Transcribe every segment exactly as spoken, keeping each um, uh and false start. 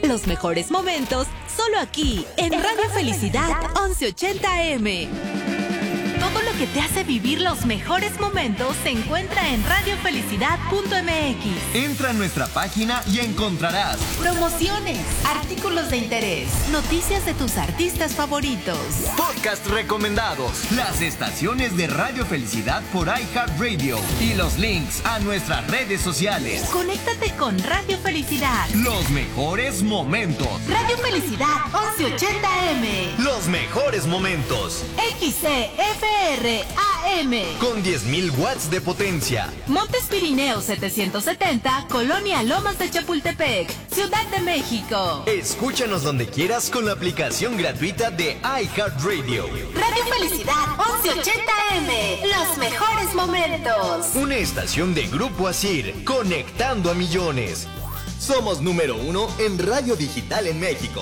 Los mejores momentos, solo aquí, en Radio Felicidad once ochenta A M. Todo lo que te hace vivir los mejores momentos se encuentra en radio felicidad punto m x. Entra a nuestra página y encontrarás promociones, artículos de interés, noticias de tus artistas favoritos, podcast recomendados, las estaciones de Radio Felicidad por iHeartRadio y los links a nuestras redes sociales. Conéctate con Radio Felicidad. Los mejores momentos. Radio Felicidad once ochenta A M. Los mejores momentos. X C F R A M. Con diez mil watts de potencia. Montes Pirineos setecientos setenta, Colonia Lomas de Chapultepec, Ciudad de México. Escúchanos donde quieras con la aplicación gratuita de iHeartRadio. Radio Felicidad once ochenta A M. Los mejores momentos. Una estación de Grupo Asir, conectando a millones. Somos número uno en radio digital en México.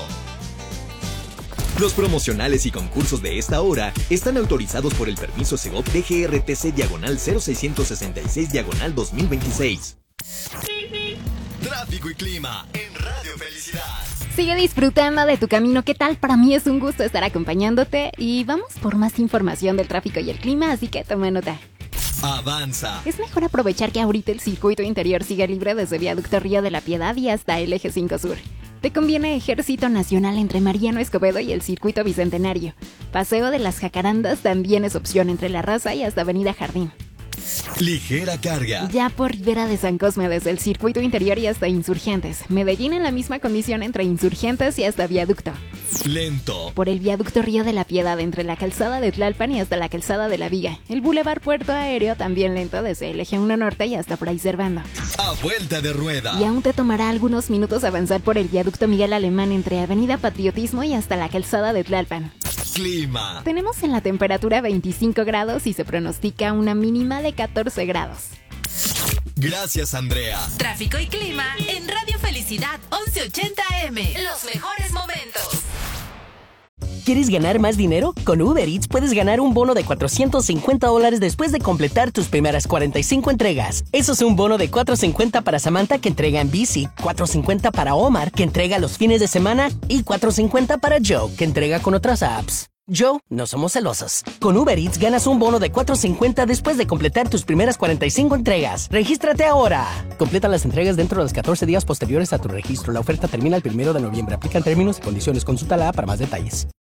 Los promocionales y concursos de esta hora están autorizados por el permiso Segov D G R T C diagonal cero seiscientos sesenta y seis diagonal dos mil veintiséis. Tráfico y clima en Radio Felicidad. Sigue disfrutando de tu camino. ¿Qué tal? Para mí es un gusto estar acompañándote y vamos por más información del tráfico y el clima, así que toma nota. Avanza. Es mejor aprovechar que ahorita el circuito interior sigue libre desde Viaducto Río de la Piedad y hasta el Eje cinco Sur. Te conviene Ejército Nacional entre Mariano Escobedo y el Circuito Bicentenario. Paseo de las Jacarandas también es opción entre La Raza y hasta Avenida Jardín. Ligera carga. Ya por Rivera de San Cosme desde el Circuito Interior y hasta Insurgentes. Medellín en la misma condición entre Insurgentes y hasta Viaducto. Lento. Por el Viaducto Río de la Piedad entre la Calzada de Tlalpan y hasta la Calzada de la Viga. El Boulevard Puerto Aéreo también lento desde el Eje uno Norte y hasta Fray Servando. A vuelta de rueda. Y aún te tomará algunos minutos avanzar por el Viaducto Miguel Alemán entre Avenida Patriotismo y hasta la Calzada de Tlalpan. Clima. Tenemos en la temperatura veinticinco grados y se pronostica una mínima de catorce grados. Gracias, Andrea. Tráfico y clima en Radio Felicidad once ochenta A M. Los mejores momentos. ¿Quieres ganar más dinero? Con Uber Eats puedes ganar un bono de cuatrocientos cincuenta dólares después de completar tus primeras cuarenta y cinco entregas. Eso es un bono de cuatrocientos cincuenta para Samantha, que entrega en bici, cuatrocientos cincuenta para Omar, que entrega los fines de semana, y cuatrocientos cincuenta para Joe, que entrega con otras apps. Joe, no somos celosos. Con Uber Eats ganas un bono de cuatrocientos cincuenta después de completar tus primeras cuarenta y cinco entregas. ¡Regístrate ahora! Completa las entregas dentro de los catorce días posteriores a tu registro. La oferta termina el primero de noviembre. Aplican términos y condiciones. Consulta la app para más detalles.